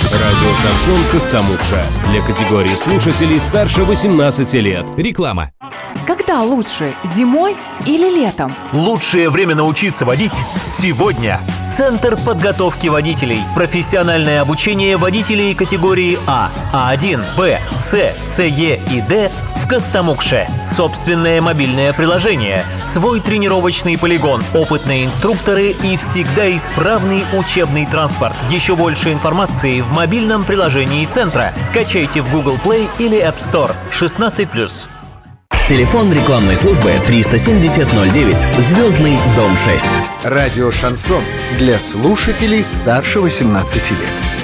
Радио «Шансон» Костомукша. Для категории слушателей старше 18 лет. Реклама. Когда лучше, зимой или летом? Лучшее время научиться водить сегодня. Центр подготовки водителей. Профессиональное обучение водителей категории А, А1, Б, С, СЕ и Д в Костомукше. Собственное мобильное приложение, свой тренировочный полигон, опытные инструкторы и всегда исправный учебный транспорт. Еще больше информации в мобильном приложении центра. Скачайте в Google Play или App Store. 16+. Телефон рекламной службы 37009. Звездный дом 6. Радио «Шансон» для слушателей старше 18 лет.